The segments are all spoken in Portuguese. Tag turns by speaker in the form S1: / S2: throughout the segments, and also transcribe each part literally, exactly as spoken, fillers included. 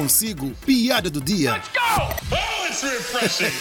S1: consigo, piada do dia.
S2: Let's go! Oh, it's refreshing!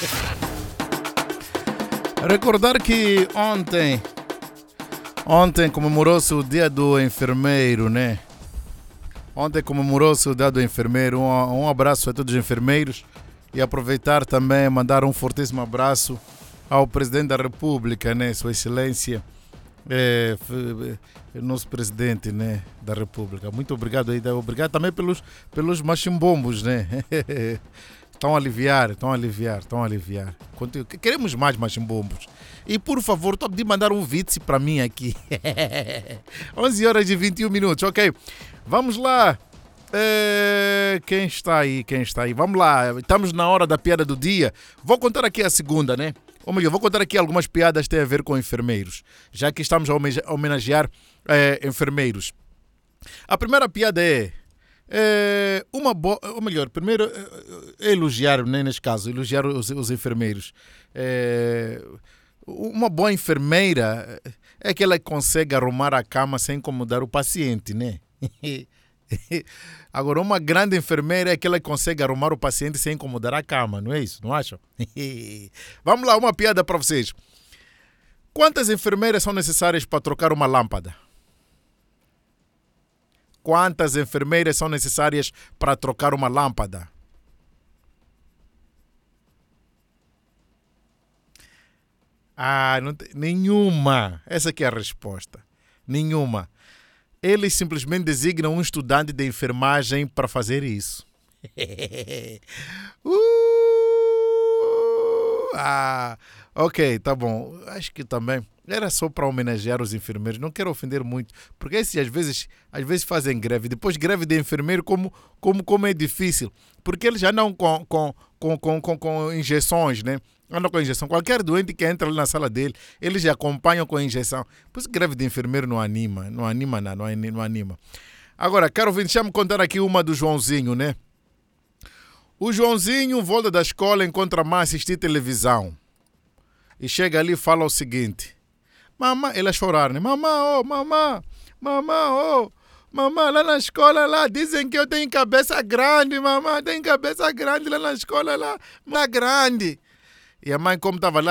S3: Recordar que ontem, ontem comemorou-se o dia do enfermeiro, né? Ontem comemorou-se o dia do enfermeiro. Um, um abraço a todos os enfermeiros e aproveitar também mandar um fortíssimo abraço ao Presidente da República, né? Sua Excelência, é, é, nosso Presidente, né, da República. Muito obrigado aí, obrigado também pelos, pelos machimbombos, né? Estão a aliviar, estão a aliviar, estão a aliviar. Queremos mais machimbombos. E por favor, estou a pedir mandar um vídeo para mim aqui. onze horas e vinte e um minutos, ok? Vamos lá. É, quem está aí, quem está aí? Vamos lá, estamos na hora da piada do dia. Vou contar aqui a segunda, né? Ou melhor, vou contar aqui algumas piadas que têm a ver com enfermeiros, já que estamos a homenagear é, enfermeiros. A primeira piada é, é uma boa, ou melhor, primeiro é elogiar, né, neste caso, elogiar os, os enfermeiros. É, uma boa enfermeira é aquela que consegue arrumar a cama sem incomodar o paciente, né? Agora, uma grande enfermeira é aquela que consegue arrumar o paciente sem incomodar a cama, não é isso? Não acham? Vamos lá, uma piada para vocês. Quantas enfermeiras são necessárias para trocar uma lâmpada? Quantas enfermeiras são necessárias para trocar uma lâmpada? Ah, não tem, nenhuma. Essa aqui é a resposta. Nenhuma. Eles simplesmente designam um estudante de enfermagem para fazer isso. uh, ah, ok, tá bom. Acho que também era só para homenagear os enfermeiros. Não quero ofender muito, porque esses às vezes, às vezes fazem greve. Depois greve de enfermeiro, como, como, como é difícil. Porque eles já andam com, com, com, com, com, com injeções, né? Andam com injeção. Qualquer doente que entra ali na sala dele, eles já acompanham com a injeção. Por isso greve de enfermeiro não anima. Não anima, não, não anima. Agora, quero ouvir, deixa-me contar aqui uma do Joãozinho, né? O Joãozinho volta da escola, encontra a mãe assistir televisão. E chega ali e fala o seguinte. Mamãe, ele a chorar, né? Mamãe, oh, mamãe, mamãe, oh. Mamãe, lá na escola, lá, dizem que eu tenho cabeça grande, mamãe, tenho cabeça grande lá na escola, lá, na grande. E a mãe, como estava lá,